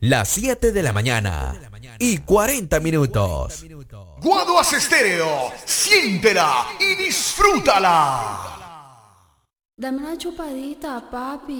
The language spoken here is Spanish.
Las 7 de la mañana y 40 minutos. Guaduas Estéreo, siéntela y disfrútala. Dame una chupadita, papi.